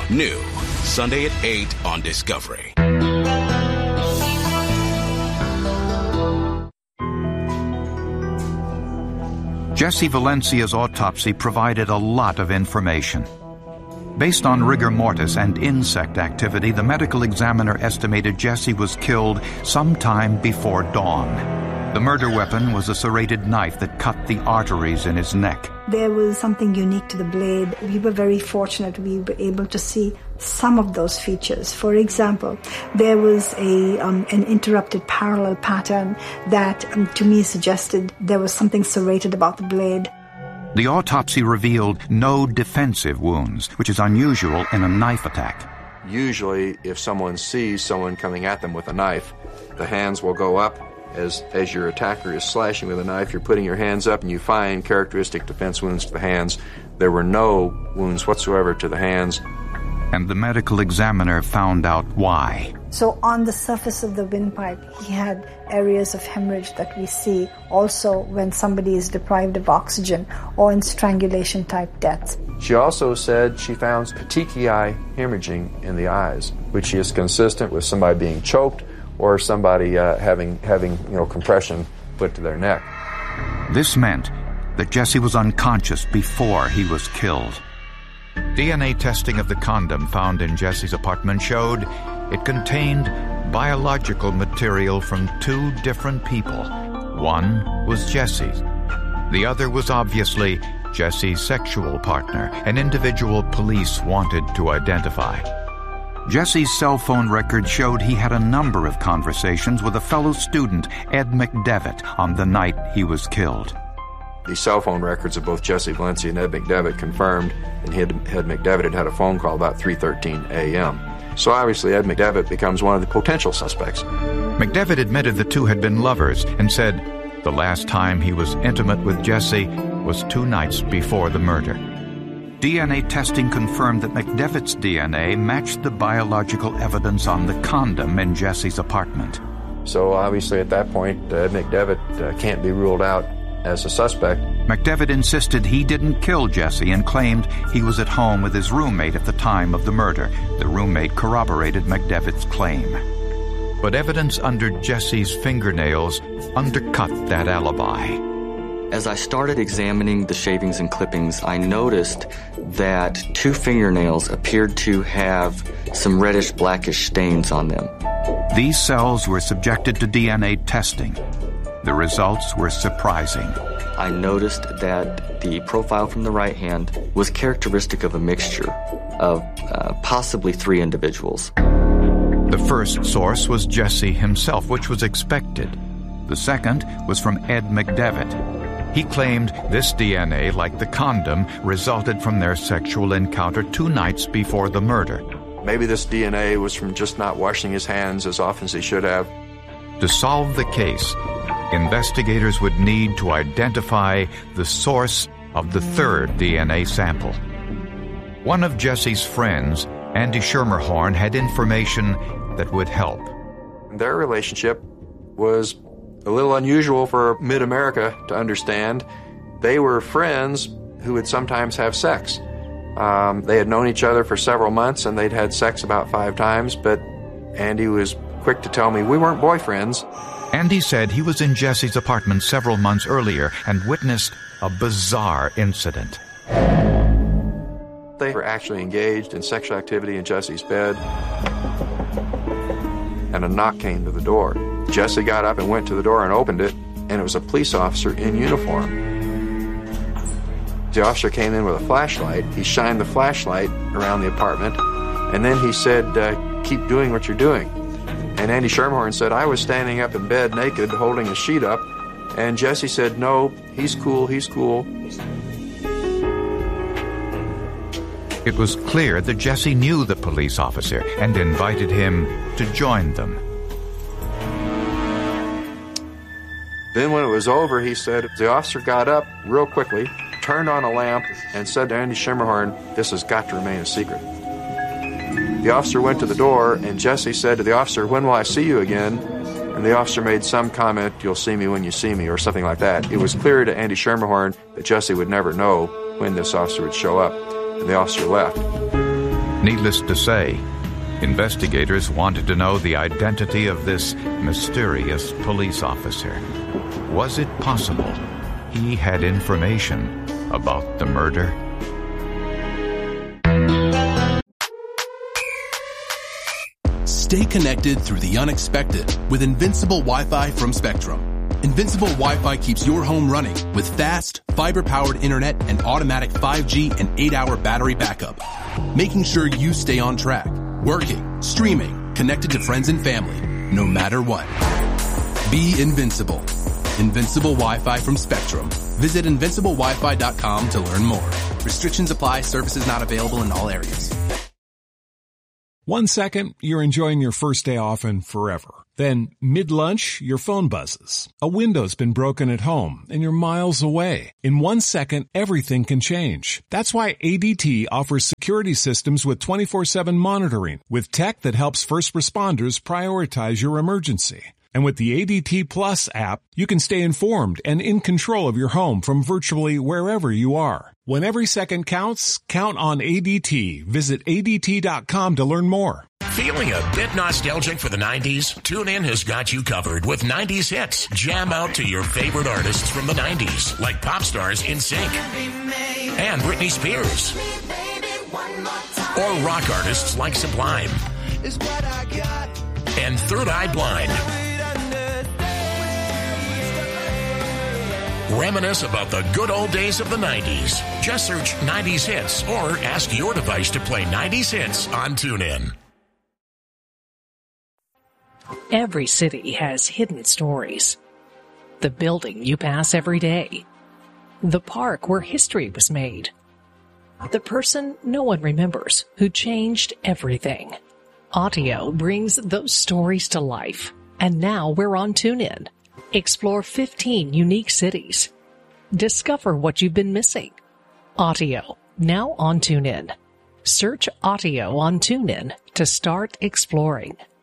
New Sunday at 8 on Discovery. Jesse Valencia's autopsy provided a lot of information. Based on rigor mortis and insect activity, the medical examiner estimated Jesse was killed sometime before dawn. The murder weapon was a serrated knife that cut the arteries in his neck. There was something unique to the blade. We were very fortunate we were able to see some of those features. For example, there was an interrupted parallel pattern that to me suggested there was something serrated about the blade. The autopsy revealed no defensive wounds, which is unusual in a knife attack. Usually, if someone sees someone coming at them with a knife, the hands will go up. As your attacker is slashing with a knife, you're putting your hands up and you find characteristic defense wounds to the hands. There were no wounds whatsoever to the hands. And the medical examiner found out why. So on the surface of the windpipe, he had areas of hemorrhage that we see also when somebody is deprived of oxygen or in strangulation-type deaths. She also said she found petechiae hemorrhaging in the eyes, which is consistent with somebody being choked or somebody having compression put to their neck. This meant that Jesse was unconscious before he was killed. DNA testing of the condom found in Jesse's apartment showed it contained biological material from two different people. One was Jesse's. The other was obviously Jesse's sexual partner, an individual police wanted to identify. Jesse's cell phone record showed he had a number of conversations with a fellow student, Ed McDevitt, on the night he was killed. The cell phone records of both Jesse Valencia and Ed McDevitt confirmed and Ed McDevitt had a phone call about 3:13 a.m. So obviously Ed McDevitt becomes one of the potential suspects. McDevitt admitted the two had been lovers and said the last time he was intimate with Jesse was 2 nights before the murder. DNA testing confirmed that McDevitt's DNA matched the biological evidence on the condom in Jesse's apartment. So obviously at that point, Ed McDevitt can't be ruled out as a suspect. McDevitt insisted he didn't kill Jesse and claimed he was at home with his roommate at the time of the murder. The roommate corroborated McDevitt's claim. But evidence under Jesse's fingernails undercut that alibi. As I started examining the shavings and clippings, I noticed that 2 fingernails appeared to have some reddish blackish stains on them. These cells were subjected to DNA testing. The results were surprising. I noticed that the profile from the right hand was characteristic of a mixture of possibly 3 individuals. The first source was Jesse himself, which was expected. The second was from Ed McDevitt. He claimed this DNA, like the condom, resulted from their sexual encounter 2 nights before the murder. Maybe this DNA was from just not washing his hands as often as he should have. To solve the case, investigators would need to identify the source of the third DNA sample. One of Jesse's friends, Andy Schermerhorn, had information that would help. Their relationship was a little unusual for mid-America to understand. They were friends who would sometimes have sex. They had known each other for several months and they'd had sex about 5 times, but Andy was quick to tell me we weren't boyfriends. Andy said he was in Jesse's apartment several months earlier and witnessed a bizarre incident. They were actually engaged in sexual activity in Jesse's bed, and a knock came to the door. Jesse got up and went to the door and opened it, and it was a police officer in uniform. The officer came in with a flashlight. He shined the flashlight around the apartment, and then he said, keep doing what you're doing. And Andy Schermerhorn said, I was standing up in bed naked, holding a sheet up, and Jesse said, no, he's cool, he's cool. It was clear that Jesse knew the police officer and invited him to join them. Then when it was over, he said, the officer got up real quickly, turned on a lamp, and said to Andy Schermerhorn, this has got to remain a secret. The officer went to the door, and Jesse said to the officer, when will I see you again? And the officer made some comment, you'll see me when you see me, or something like that. It was clear to Andy Schermerhorn that Jesse would never know when this officer would show up, and the officer left. Needless to say, investigators wanted to know the identity of this mysterious police officer. Was it possible he had information about the murder? Stay connected through the unexpected with Invincible Wi-Fi from Spectrum. Invincible Wi-Fi keeps your home running with fast, fiber-powered internet and automatic 5G and 8-hour battery backup, making sure you stay on track, working, streaming, connected to friends and family, no matter what. Be invincible. Invincible Wi-Fi from Spectrum. Visit invinciblewifi.com to learn more. Restrictions apply. Services not available in all areas. 1 second, you're enjoying your first day off and forever. Then, mid-lunch, your phone buzzes. A window's been broken at home, and you're miles away. In 1 second, everything can change. That's why ADT offers security systems with 24/7 monitoring, with tech that helps first responders prioritize your emergency. And with the ADT Plus app, you can stay informed and in control of your home from virtually wherever you are. When every second counts, count on ADT. Visit ADT.com to learn more. Feeling a bit nostalgic for the 90s? TuneIn has got you covered with 90s hits. Jam out to your favorite artists from the 90s, like pop stars NSYNC and Britney Spears. Or rock artists like Sublime and Third Eye Blind. Reminisce about the good old days of the 90s. Just search 90s hits or ask your device to play 90s hits on TuneIn. Every city has hidden stories. The building you pass every day. The park where history was made. The person no one remembers who changed everything. Audio brings those stories to life. And now we're on TuneIn. Explore 15 unique cities. Discover what you've been missing. Audio, now on TuneIn. Search Audio on TuneIn to start exploring.